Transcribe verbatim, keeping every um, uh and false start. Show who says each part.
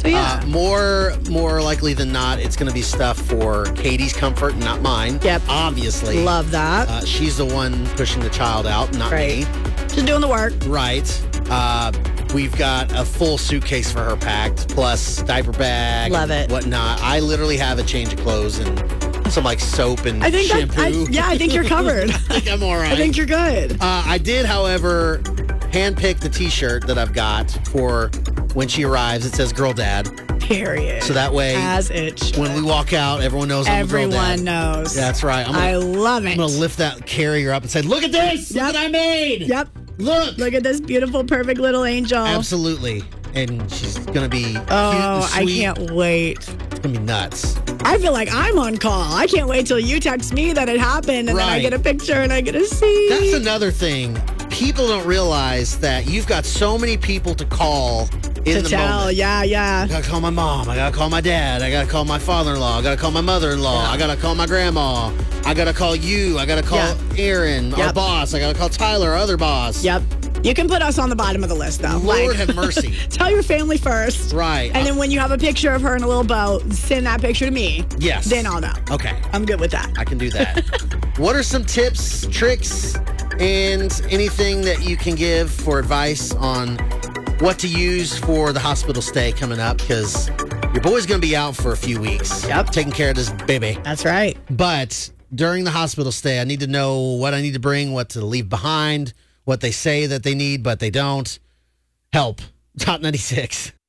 Speaker 1: So, yeah.
Speaker 2: Uh, more more likely than not, it's going to be stuff for Katie's comfort, not mine.
Speaker 1: Yep.
Speaker 2: Obviously.
Speaker 1: Love that.
Speaker 2: Uh, she's the one pushing the child out, not
Speaker 1: Right.
Speaker 2: me.
Speaker 1: Just doing the work.
Speaker 2: Right. Uh, we've got a full suitcase for her packed, plus diaper bag.
Speaker 1: Love
Speaker 2: and
Speaker 1: it.
Speaker 2: Whatnot. I literally have a change of clothes and some like soap and
Speaker 1: I think
Speaker 2: shampoo.
Speaker 1: that, I, yeah, I think you're covered.
Speaker 2: I think I'm all right.
Speaker 1: I think you're good.
Speaker 2: Uh, I did, however, handpick the T-shirt that I've got for when she arrives. It says "Girl Dad,"
Speaker 1: Period.
Speaker 2: so that way,
Speaker 1: As it should.
Speaker 2: when we walk out, everyone knows I'm a girl
Speaker 1: Everyone
Speaker 2: dad.
Speaker 1: knows.
Speaker 2: That's right. I'm gonna,
Speaker 1: I love it.
Speaker 2: I'm gonna lift that carrier up and say, "Look at this!
Speaker 1: Yep.
Speaker 2: Look what I made!
Speaker 1: Yep.
Speaker 2: Look!"
Speaker 1: Look at this beautiful, perfect little angel.
Speaker 2: Absolutely, and she's gonna be cute
Speaker 1: Oh,
Speaker 2: and
Speaker 1: I
Speaker 2: sweet.
Speaker 1: can't wait.
Speaker 2: It's gonna be nuts.
Speaker 1: I feel like I'm on call. I can't wait till you text me that it happened and then I
Speaker 2: Right.
Speaker 1: get a picture and I get to see.
Speaker 2: That's another thing. People don't realize that you've got so many people to call in
Speaker 1: to
Speaker 2: the
Speaker 1: tell.
Speaker 2: moment.
Speaker 1: Yeah, yeah.
Speaker 2: I gotta call my mom. I gotta call my dad. I gotta call my father-in-law. I gotta call my mother-in-law.
Speaker 1: Yeah.
Speaker 2: I gotta call my grandma. I gotta call you. I gotta call
Speaker 1: Yeah.
Speaker 2: Aaron, our
Speaker 1: Yep.
Speaker 2: boss. I gotta call Tyler, our other boss.
Speaker 1: Yep. You can put us on the bottom of the list, though.
Speaker 2: Lord
Speaker 1: Like,
Speaker 2: have mercy.
Speaker 1: tell your family first.
Speaker 2: Right.
Speaker 1: And then when you have a picture of her in a little boat, send that picture to me.
Speaker 2: Yes.
Speaker 1: Then I'll know.
Speaker 2: Okay.
Speaker 1: I'm good with that.
Speaker 2: I can do that. What are some tips, tricks, and anything that you can give for advice on what to use for the hospital stay coming up? Because your boy's going to be out for a few weeks.
Speaker 1: Yep.
Speaker 2: Taking care of this baby.
Speaker 1: That's right.
Speaker 2: But during the hospital stay, I need to know what I need to bring, what to leave behind, what they say that they need, but they don't. Help. Top ninety-six.